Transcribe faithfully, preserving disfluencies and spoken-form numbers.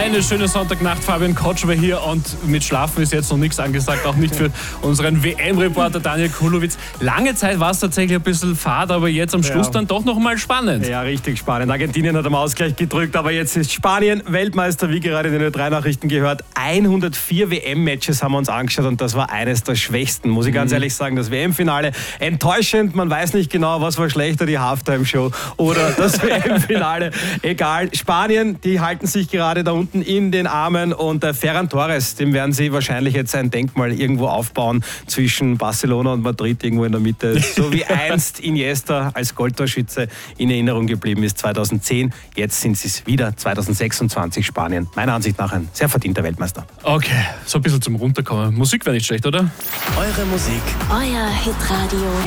Eine schöne Sonntagnacht, Fabian Kotschwer hier und mit Schlafen ist jetzt noch nichts angesagt, auch nicht für unseren W M-Reporter Daniel Kulowitz. Lange Zeit war es tatsächlich ein bisschen fad, aber jetzt am Schluss ja. dann doch noch mal spannend. Ja, richtig spannend. Argentinien hat am Ausgleich gedrückt, aber jetzt ist Spanien Weltmeister, wie gerade in den Ö drei Nachrichten gehört. hundertvier W M-Matches haben wir uns angeschaut und das war eines der schwächsten, muss ich ganz mhm. ehrlich sagen. Das W M-Finale enttäuschend, man weiß nicht genau, was war schlechter, die Halftime-Show oder das W M-Finale. Egal, Spanien, die halten sich gerade da unten in den Armen und äh, Ferran Torres, dem werden sie wahrscheinlich jetzt ein Denkmal irgendwo aufbauen zwischen Barcelona und Madrid, irgendwo in der Mitte, so wie einst Iniesta als Goldtorschütze in Erinnerung geblieben ist zweitausendzehn. Jetzt sind sie es wieder, zweitausendsechsundzwanzig Spanien. Meiner Ansicht nach ein sehr verdienter Weltmeister. Okay, so ein bisschen zum Runterkommen. Musik wäre nicht schlecht, oder? Eure Musik. Euer Hitradio.